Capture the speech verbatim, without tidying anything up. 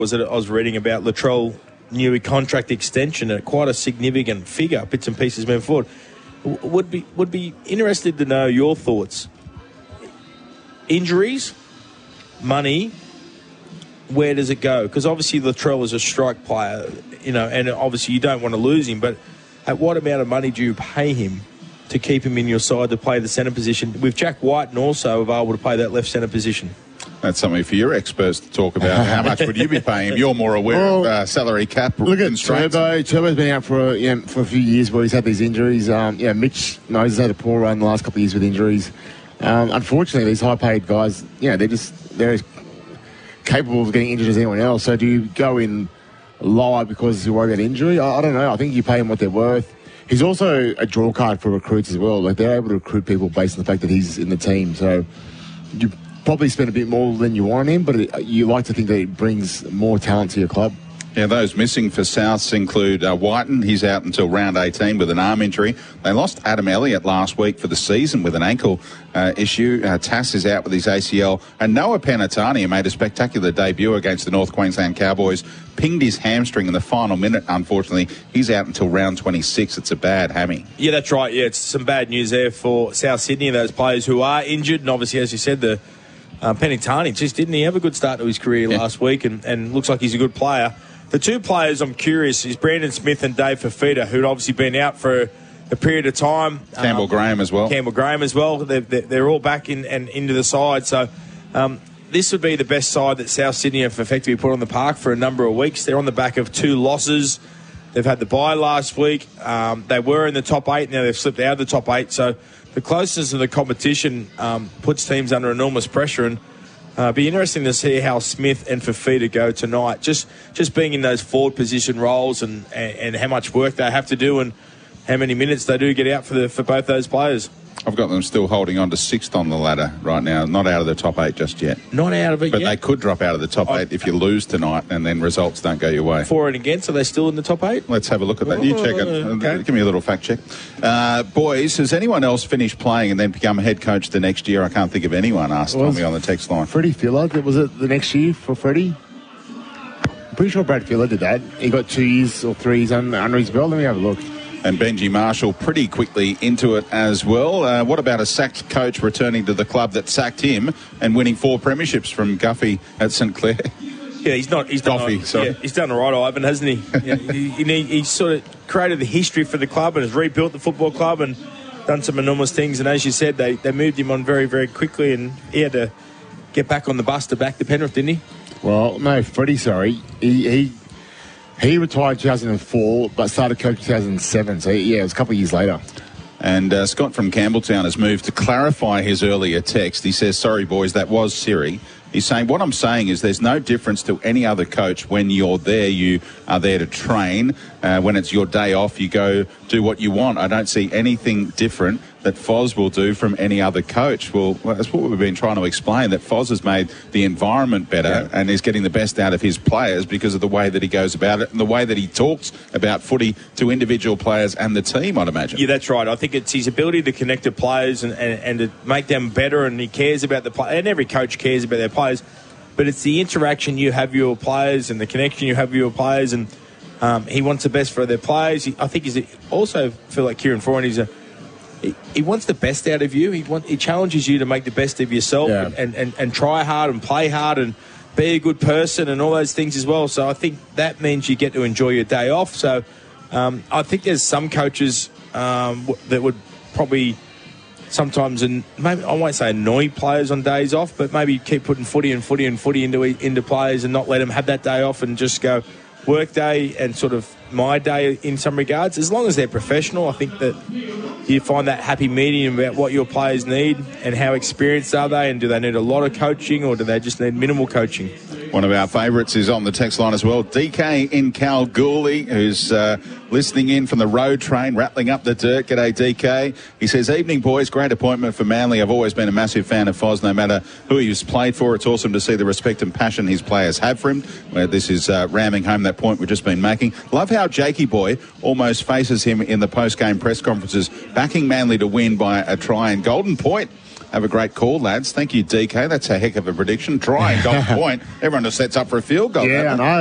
was it I was reading about Latrell new contract extension at quite a significant figure, bits and pieces moving forward. W- would be would be interested to know your thoughts. Injuries, money, where does it go? Because obviously Latrell is a strike player, you know, and obviously you don't want to lose him, but at what amount of money do you pay him to keep him in your side to play the centre position? With Jack Whiten also available to play that left centre position. That's something for your experts to talk about. How much would you be paying him? You're more aware well, of uh, salary cap Look at constraints. Turbo. Turbo's been out for, you know, for a few years where he's had these injuries. Um, yeah, Mitch knows he's had a poor run the last couple of years with injuries. Um, unfortunately, these high-paid guys, you know, they're just they're as capable of getting injured as anyone else. So do you go in lower because you're worried about injury? I, I don't know. I think you pay them what they're worth. He's also a draw card for recruits as well. Like, they're able to recruit people based on the fact that he's in the team. So you probably spend a bit more than you want on him, but it, you like to think that it brings more talent to your club. Yeah, those missing for Souths include uh, Whiten. He's out until round eighteen with an arm injury. They lost Adam Elliott last week for the season with an ankle uh, issue. Uh, Tass is out with his A C L. And Noah Penatani, who made a spectacular debut against the North Queensland Cowboys, pinged his hamstring in the final minute, unfortunately. He's out until round twenty-six. It's a bad hammy. Yeah, that's right. Yeah, it's some bad news there for South Sydney, those players who are injured. And obviously, as you said, the uh, Penatani, just didn't he have a good start to his career yeah. last week, and, and looks like he's a good player. The two players I'm curious is Brandon Smith and Dave Fafita, who'd obviously been out for a period of time. Campbell um, Graham as well. Campbell Graham as well. They're, they're all back in and into the side. So um, this would be the best side that South Sydney have effectively put on the park for a number of weeks. They're on the back of two losses. They've had the bye last week. Um, they were in the top eight. Now they've slipped out of the top eight. So the closeness of the competition um, puts teams under enormous pressure, and Uh, be interesting to see how Smith and Fafita go tonight. Just just being in those forward position roles and, and, and how much work they have to do and how many minutes they do get out for the for both those players. I've got them still holding on to sixth on the ladder right now. Not out of the top eight just yet. Not out of it but yet. But they could drop out of the top I, eight if you lose tonight and then results don't go your way. For and against, are they still in the top eight? Let's have a look at that. You check it. Okay. Give me a little fact check. Uh, boys, has anyone else finished playing and then become head coach the next year? I can't think of anyone, asked Tommy on the text line. Freddie Filler, was it the next year for Freddie? I'm pretty sure Brad Filler did that. He got two years or three years under, under his belt. Let me have a look. And Benji Marshall pretty quickly into it as well. Uh, what about a sacked coach returning to the club that sacked him and winning four premierships from Guffey at St Clair? Yeah, he's not. He's done. Goffey, all, sorry. Yeah, he's done all right, Ivan, hasn't he? Yeah, he, he? He sort of created the history for the club and has rebuilt the football club and done some enormous things. And as you said, they, they moved him on very, very quickly, and he had to get back on the bus to back to Penrith, didn't he? Well, no, Freddie, sorry. He... he He retired two thousand four, but started coaching two thousand seven. So, yeah, it was a couple of years later. And uh, Scott from Campbelltown has moved to clarify his earlier text. He says, sorry, boys, that was Siri. He's saying, what I'm saying is there's no difference to any other coach. When you're there, you are there to train. Uh, when it's your day off, you go do what you want. I don't see anything different that Foz will do from any other coach. Well, that's what we've been trying to explain, that Foz has made the environment better yeah. and is getting the best out of his players because of the way that he goes about it and the way that he talks about footy to individual players and the team, I'd imagine. Yeah, that's right. I think it's his ability to connect to players and, and, and to make them better, and he cares about the players, and every coach cares about their players, but it's the interaction you have with your players and the connection you have with your players, and um, he wants the best for their players. He, I think he's a, also feel like Kieran Foran, he's a He, he wants the best out of you. He want, he challenges you to make the best of yourself yeah. and, and, and try hard and play hard and be a good person and all those things as well. So I think that means you get to enjoy your day off. So um, I think there's some coaches um, w- that would probably sometimes, and maybe I won't say annoy players on days off, but maybe keep putting footy and footy and footy into into players and not let them have that day off and just go work day and sort of my day in some regards. As long as they're professional, I think that you find that happy medium about what your players need and how experienced are they, and do they need a lot of coaching or do they just need minimal coaching. One of our favourites is on the text line as well. D K in Kalgoorlie, who's uh, listening in from the road train, rattling up the dirt. G'day, D K. He says, evening, boys. Great appointment for Manly. I've always been a massive fan of Foz, no matter who he's played for. It's awesome to see the respect and passion his players have for him. Where this is uh, ramming home that point we've just been making. Love how Jakey Boy almost faces him in the post-game press conferences, backing Manly to win by a try. And Golden Point Have a great call, lads. Thank you, D K. That's a heck of a prediction. Try and got the point. Everyone just sets up for a field goal. Yeah, I know.